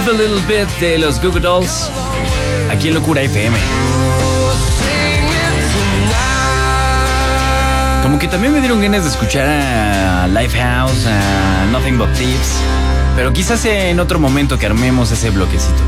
Move a Little Bit de los Goo Goo Dolls, aquí en Locura FM. Como que también me dieron ganas de escuchar a Lifehouse, a Nothing But Thieves, pero quizás en otro momento que armemos ese bloquecito.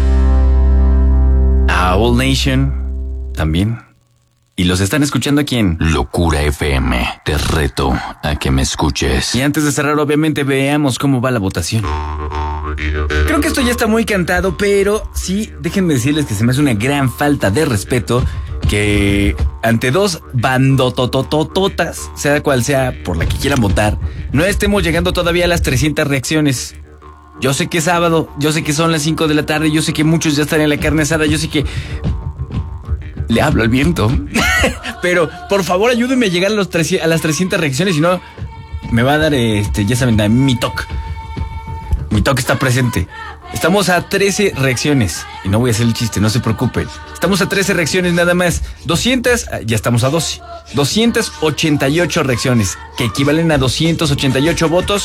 A All Nation también. Y los están escuchando aquí en Locura FM. Te reto a que me escuches. Y antes de cerrar, obviamente, veamos cómo va la votación. Creo que esto ya está muy cantado, pero sí, déjenme decirles que se me hace una gran falta de respeto que ante dos bandototototas, sea cual sea por la que quieran votar, no estemos llegando todavía a las 300 reacciones. Yo sé que es sábado, yo sé que son las 5 de la tarde, yo sé que muchos ya están en la carne asada, yo sé que... Le hablo al viento. Pero, por favor, ayúdenme a llegar a las 300 reacciones, si no, me va a dar, ya saben, mi toque. Mi toque está presente. Estamos a 13 reacciones. Y no voy a hacer el chiste, no se preocupen. Estamos a 13 reacciones nada más. 200, ya estamos a 12. 288 reacciones, que equivalen a 288 votos.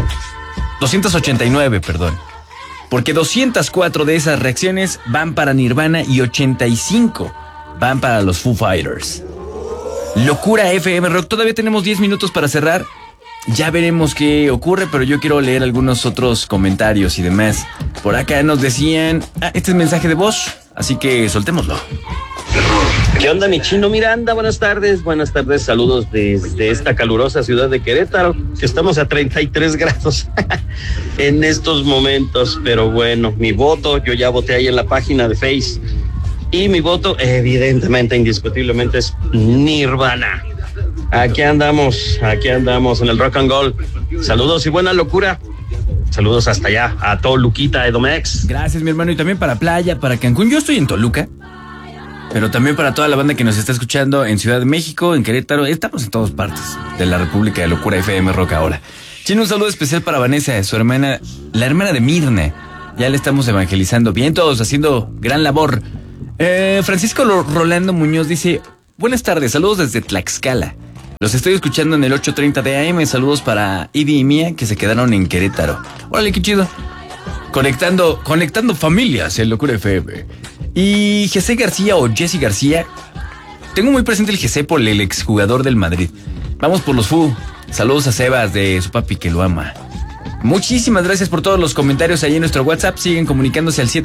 289, perdón. Porque 204 de esas reacciones van para Nirvana y 85 van para los Foo Fighters. Locura FM Rock. Todavía tenemos 10 minutos para cerrar. Ya veremos qué ocurre, pero yo quiero leer algunos otros comentarios y demás. Por acá nos decían... este es mensaje de voz, así que soltémoslo. ¿Qué onda, mi chino Miranda? Buenas tardes, saludos desde esta calurosa ciudad de Querétaro, que estamos a 33 grados en estos momentos, pero bueno, mi voto, yo ya voté ahí en la página de Face, y mi voto, evidentemente, indiscutiblemente, es Nirvana. Aquí andamos en el Rock and Roll. Saludos y buena locura. Saludos hasta allá, a Toluquita, Edomex. Gracias, mi hermano, y también para Playa, para Cancún. Yo estoy en Toluca, pero también para toda la banda que nos está escuchando en Ciudad de México, en Querétaro. Estamos en todas partes de la República de Locura FM Rock ahora. Chino, un saludo especial para Vanessa, su hermana, la hermana de Mirna. Ya le estamos evangelizando bien, todos haciendo gran labor. Francisco Rolando Muñoz dice: buenas tardes, saludos desde Tlaxcala. Los estoy escuchando en el 8:30 de AM. Saludos para Ivy y Mía, que se quedaron en Querétaro. Órale, qué chido. Conectando familias en Locura FM. Y Jesse García o Jesse García. Tengo muy presente el Jesse por el exjugador del Madrid. Vamos por los Fu. Saludos a Sebas de su papi que lo ama. Muchísimas gracias por todos los comentarios ahí en nuestro WhatsApp. Siguen comunicándose al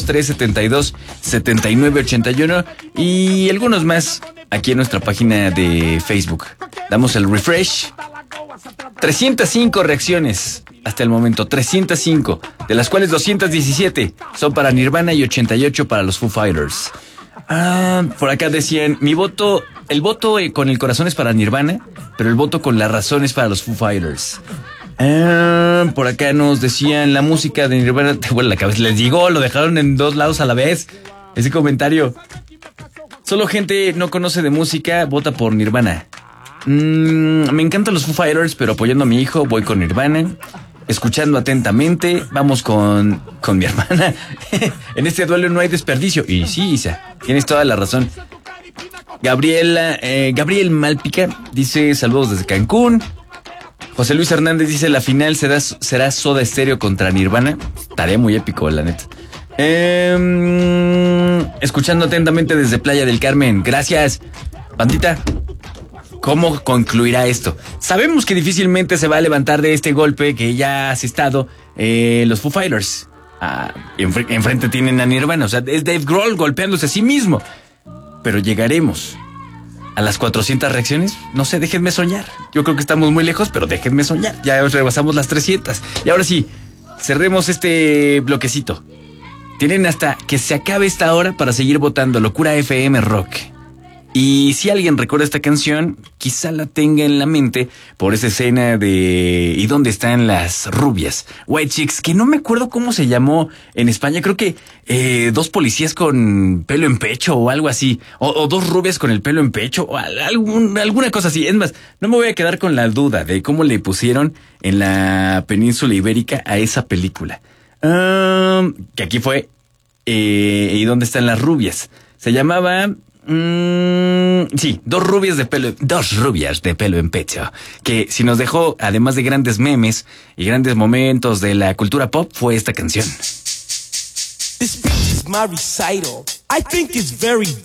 722-372-7981 y algunos más aquí en nuestra página de Facebook. Damos el refresh. 305 reacciones hasta el momento, 305, de las cuales 217 son para Nirvana y 88 para los Foo Fighters. Por acá decían, el voto con el corazón es para Nirvana, pero el voto con la razón es para los Foo Fighters. Por acá nos decían, la música de Nirvana te vuela la cabeza. Les digo, lo dejaron en dos lados a la vez. Ese comentario. Solo gente no conoce de música, vota por Nirvana. Me encantan los Foo Fighters, pero apoyando a mi hijo voy con Nirvana. Escuchando atentamente, vamos con mi hermana. En este duelo no hay desperdicio. Y sí, Isa, tienes toda la razón. Gabriel Malpica dice saludos desde Cancún. José Luis Hernández dice la final será Soda Stereo contra Nirvana. Estaría muy épico, la neta. Escuchando atentamente desde Playa del Carmen. Gracias, bandita. ¿Cómo concluirá esto? Sabemos que difícilmente se va a levantar de este golpe que ya ha asestado los Foo Fighters. Enfrente tienen a Nirvana, o sea, es Dave Grohl golpeándose a sí mismo. Pero llegaremos a las 400 reacciones. No sé, déjenme soñar. Yo creo que estamos muy lejos, pero déjenme soñar. Ya rebasamos las 300. Y ahora sí, cerremos este bloquecito. Tienen hasta que se acabe esta hora para seguir votando Locura FM Rock. Y si alguien recuerda esta canción, quizá la tenga en la mente por esa escena de ¿y dónde están las rubias? White Chicks, que no me acuerdo cómo se llamó en España. Creo que dos policías con pelo en pecho o algo así. O dos rubias con el pelo en pecho o alguna cosa así. Es más, no me voy a quedar con la duda de cómo le pusieron en la península ibérica a esa película. Que aquí fue ¿y dónde están las rubias? Se llamaba... sí, dos rubias de pelo en pecho. Que si nos dejó, además de grandes memes y grandes momentos de la cultura pop, fue esta canción. This speech is my recital. I think it's very